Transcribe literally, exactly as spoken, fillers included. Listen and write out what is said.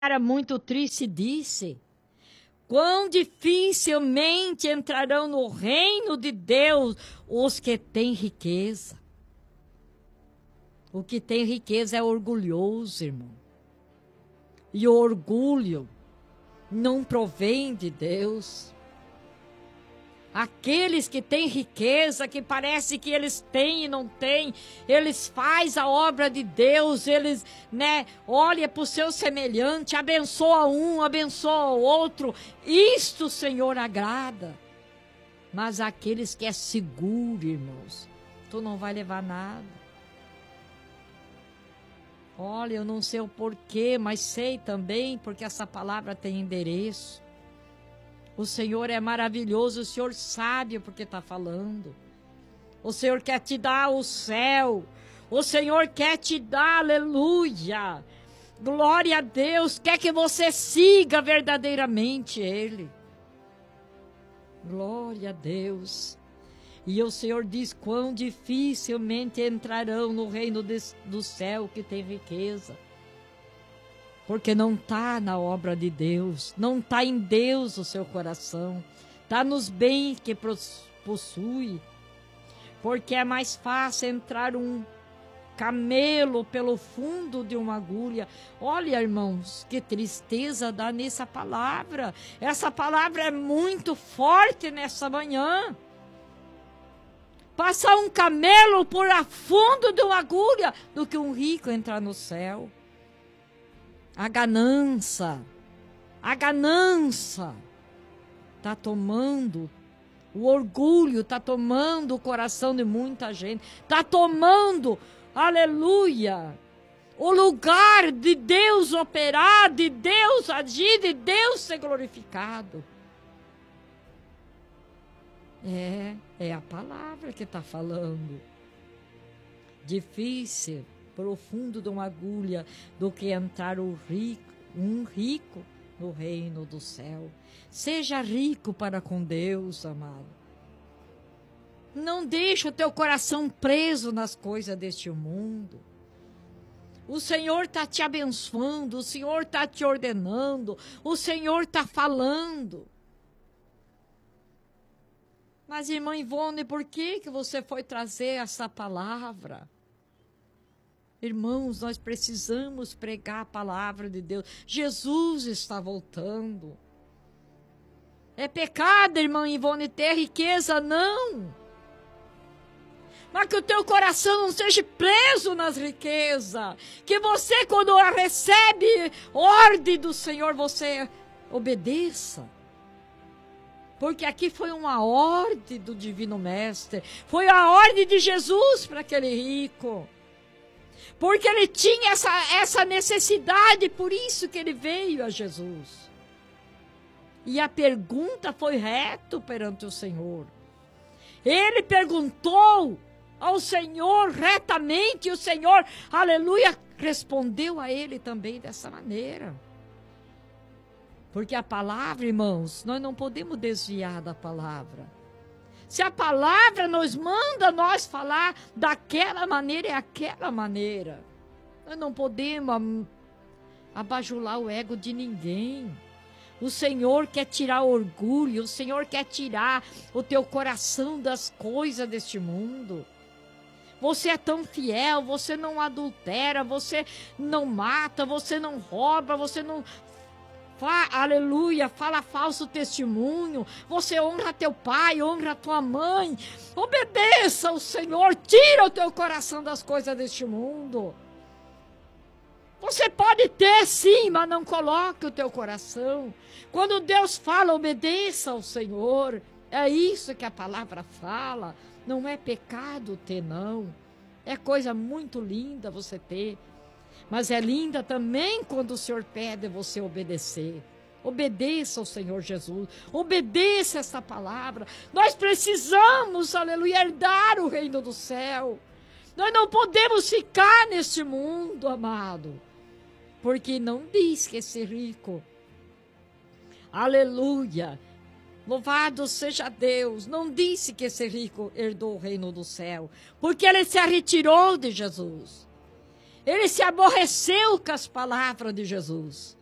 Cara muito triste disse: quão dificilmente entrarão no reino de Deus os que têm riqueza. O que tem riqueza é orgulhoso, irmão. E o orgulho não provém de Deus. Aqueles que têm riqueza, que parece que eles têm e não têm, eles fazem a obra de Deus, eles, né, olham para o seu semelhante, abençoa um, abençoa o outro, isto o Senhor agrada. Mas aqueles que é seguro, irmãos, tu não vai levar nada. Olha, eu não sei o porquê, mas sei também, porque essa palavra tem endereço. O Senhor é maravilhoso, o Senhor sabe o que está falando. O Senhor quer te dar o céu. O Senhor quer te dar, aleluia. Glória a Deus, quer que você siga verdadeiramente Ele. Glória a Deus. E o Senhor diz: quão dificilmente entrarão no reino de, do céu que tem riqueza. Porque não está na obra de Deus, não está em Deus o seu coração, está nos bens que possui. Porque é mais fácil entrar um camelo pelo fundo de uma agulha. Olha, irmãos, que tristeza dá nessa palavra. Essa palavra é muito forte nessa manhã. Passar um camelo por a fundo de uma agulha do que um rico entrar no céu. A ganância, a ganância está tomando, o orgulho está tomando o coração de muita gente, está tomando, aleluia, o lugar de Deus operar, de Deus agir, de Deus ser glorificado. É, é a palavra que está falando. Difícil, profundo de uma agulha, do que entrar o rico, um rico no reino do céu. Seja rico para com Deus, amado. Não deixe o teu coração preso nas coisas deste mundo. O Senhor está te abençoando, o Senhor está te ordenando, o Senhor está falando. Mas, irmã Ivone, por que que você foi trazer essa palavra? Irmãos, nós precisamos pregar a palavra de Deus. Jesus está voltando. É pecado, irmã Ivone, ter riqueza? Não. Mas que o teu coração não seja preso nas riquezas. Que você, quando recebe ordem do Senhor, você obedeça. Porque aqui foi uma ordem do Divino Mestre. Foi a ordem de Jesus para aquele rico. Porque ele tinha essa, essa necessidade, por isso que ele veio a Jesus. E a pergunta foi reta perante o Senhor. Ele perguntou ao Senhor retamente, e o Senhor, aleluia, respondeu a ele também dessa maneira. Porque a palavra, irmãos, nós não podemos desviar da palavra. Se a palavra nos manda nós falar daquela maneira, é aquela maneira. Nós não podemos abajular o ego de ninguém. O Senhor quer tirar o orgulho, o Senhor quer tirar o teu coração das coisas deste mundo. Você é tão fiel, você não adultera, você não mata, você não rouba, você não... Fa, aleluia, fala falso testemunho, você honra teu pai, honra tua mãe, obedeça ao Senhor, tira o teu coração das coisas deste mundo. Você pode ter sim, mas não coloque o teu coração. Quando Deus fala, obedeça ao Senhor, é isso que a palavra fala, não é pecado ter não, é coisa muito linda você ter. Mas é linda também quando o Senhor pede você obedecer. Obedeça ao Senhor Jesus. Obedeça essa palavra. Nós precisamos, aleluia, herdar o reino do céu. Nós não podemos ficar neste mundo, amado. Porque não diz que esse rico, aleluia, louvado seja Deus, não disse que esse rico herdou o reino do céu. Porque ele se retirou de Jesus. Ele se aborreceu com as palavras de Jesus.